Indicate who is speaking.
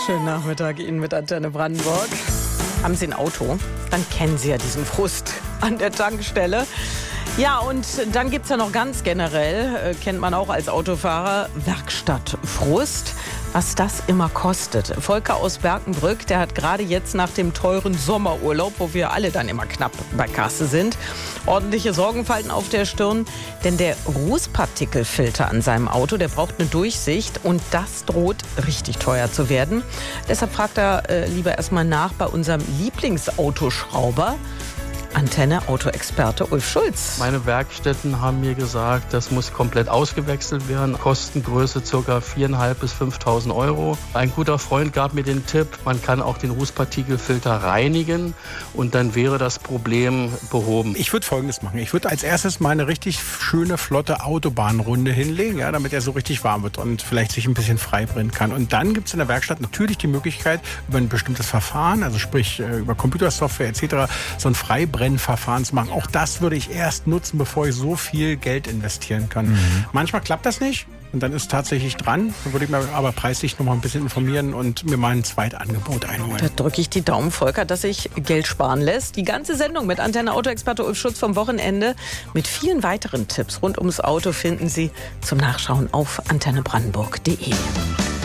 Speaker 1: Schönen Nachmittag Ihnen mit Antenne Brandenburg. Haben Sie ein Auto? Dann kennen Sie ja diesen Frust an der Tankstelle. Ja, und dann gibt es ja noch ganz generell, kennt man auch als Autofahrer, Werkstattfrust. Was das immer kostet. Volker aus Berkenbrück, der hat gerade jetzt nach dem teuren Sommerurlaub, wo wir alle dann immer knapp bei Kasse sind, ordentliche Sorgenfalten auf der Stirn. Denn der Rußpartikelfilter an seinem Auto, der braucht eine Durchsicht und das droht richtig teuer zu werden. Deshalb fragt er lieber erstmal nach bei unserem Lieblingsautoschrauber, Antenne Autoexperte Ulf Schulz.
Speaker 2: Meine Werkstätten haben mir gesagt, das muss komplett ausgewechselt werden. Kostengröße ca. 4.500 bis 5.000 Euro. Ein guter Freund gab mir den Tipp, man kann auch den Rußpartikelfilter reinigen und dann wäre das Problem behoben.
Speaker 3: Ich würde Folgendes machen. Ich würde als erstes mal eine richtig schöne, flotte Autobahnrunde hinlegen, ja, damit er so richtig warm wird und vielleicht sich ein bisschen frei brennen kann. Und dann gibt es in der Werkstatt natürlich die Möglichkeit, über ein bestimmtes Verfahren, also sprich über Computersoftware etc., so ein Freibrennverfahren zu machen. Auch das würde ich erst nutzen, bevor ich so viel Geld investieren kann. Manchmal klappt das nicht und dann ist es tatsächlich dran. Dann würde ich mir aber preislich noch mal ein bisschen informieren und mir mal ein Zweitangebot einholen.
Speaker 1: Da drücke ich die Daumen, Volker, dass sich Geld sparen lässt. Die ganze Sendung mit Antenne Autoexperte Ulf Schulz vom Wochenende mit vielen weiteren Tipps rund ums Auto finden Sie zum Nachschauen auf antennebrandenburg.de.